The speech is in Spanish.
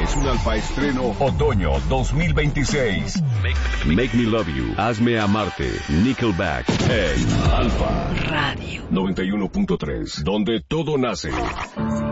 es un alfa estreno otoño 2026. Make Me Love You, Hazme Amarte, Nickelback, en Alfa Radio 91.3, donde todo nace.